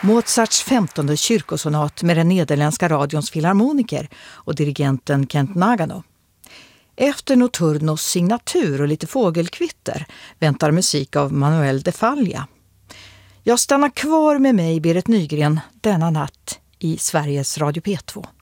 Mozarts 15:e kyrkosonat med den nederländska radions filharmoniker och dirigenten Kent Nagano. Efter Notturnos signatur och lite fågelkvitter väntar musik av Manuel de Falla. Jag stannar kvar med mig, Berit Nygren, denna natt i Sveriges Radio P2.